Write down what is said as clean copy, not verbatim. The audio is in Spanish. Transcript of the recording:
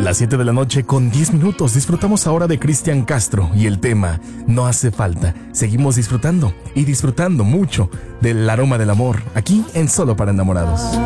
Las 7 de la noche con 10 minutos. Disfrutamos ahora de Cristian Castro y el tema No hace falta. Seguimos disfrutando y disfrutando mucho del aroma del amor aquí en Solo para Enamorados.